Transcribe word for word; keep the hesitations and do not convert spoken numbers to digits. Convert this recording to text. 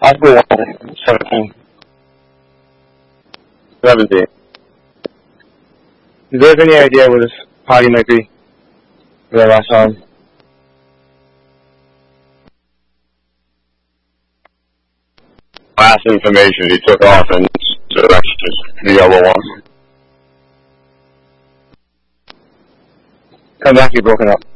I'll go on seventeen. seventeen. Do you have any idea where this party might be? Where I last saw him? Last information, he took off in directions, the yellow one. Come back, you're broken up.